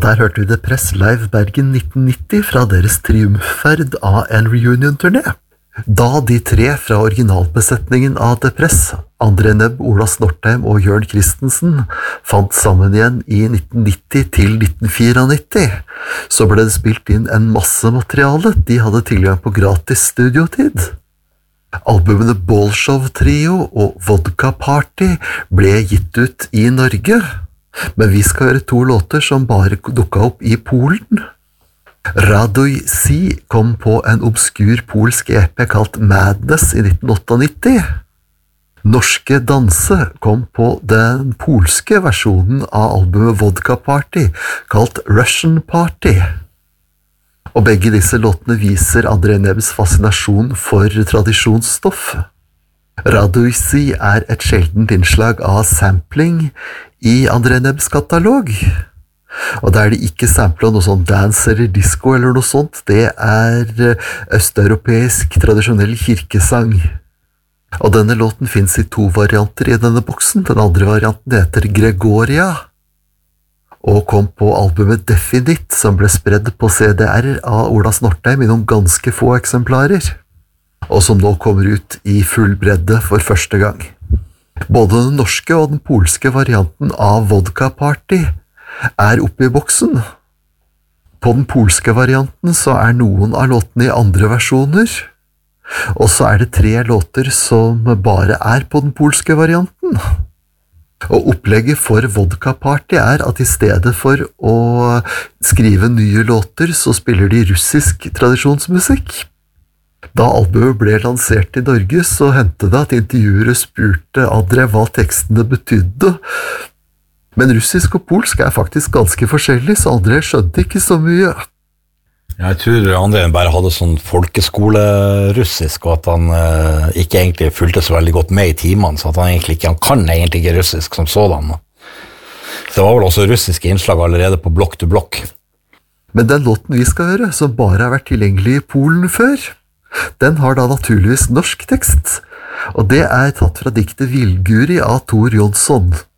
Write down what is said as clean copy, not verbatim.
Og der hørte vi Depress live Bergen 1990 fra deres triumfferd av en reunion-turné. Da de tre fra originalbesetningen av Depress, André Nebb, Ola Snortheim og Jørn Christensen, fant sammen igjen i 1990 til 1994, så ble det spilt inn en masse materiale de hadde tilgang på gratis studiotid. Albumene Ballshow Trio og Vodka Party ble gitt ut i Norge, men vi skal høre to låter som bare dukket opp i Polen. Raduj Si kom på en obskur polsk EP kalt Madness i 1998. Norske Danse kom på den polske versjonen av albumet Vodka Party kalt Russian Party. Og begge disse låtene viser André Nebbs fascinasjon for tradisjonsstoff. Raduj Si et sjeldent innslag av sampling i André Nebbs katalog. Og der de ikke sampler noe sånn dance eller disco eller noe sånt, det østeuropeisk tradisjonell kirkesang. Og denne låten finnes i to varianter i denne boksen. Den andre varianten heter Gregoria, og kom på albumet Definite, som ble spredd på CDR av Ola Snortheim i noen ganske få eksemplarer, og som nå kommer ut i full bredde for første gang. Både den norske og den polske varianten av Vodka Party oppe i boksen. På den polske varianten så noen av låtene i andre versjoner, og så det 3 låter som bare på den polske varianten. Og opplegget for Vodka Party at i stedet for å skrive nye låter, så spiller de russisk tradisjonsmusikk. Da albumet ble lansert i Norge, så hendte det at intervjuere spurte André hva tekstene betydde. Men russisk og polsk faktisk ganske forskjellig, så André skjønte ikke så mye. Jeg tror André bare hadde sånn folkeskolerussisk, og at han ikke egentlig fulgte så veldig godt med i timene, så at han kan egentlig ikke russisk som sådan. Det var vel også russiske innslag allerede på blokk til blokk. Men den låten vi skal høre, som bare har vært tilgjengelig i Polen før, den har da naturligvis norsk tekst, og det tatt fra diktet Villguri av Tor Jonsson.